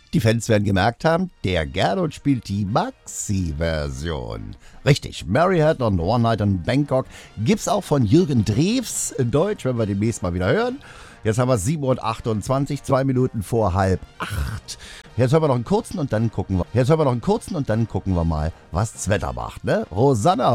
Die Fans werden gemerkt haben, der Gernot spielt die Maxi-Version. Richtig, Mary Had on One Night in Bangkok gibt's auch von Jürgen Drews in Deutsch, wenn wir demnächst mal wieder hören. Jetzt haben wir 7:28 Uhr, 2 Minuten vor 7:30. Jetzt hören wir noch einen kurzen und dann gucken wir mal, was das Wetter macht, ne? Rosanna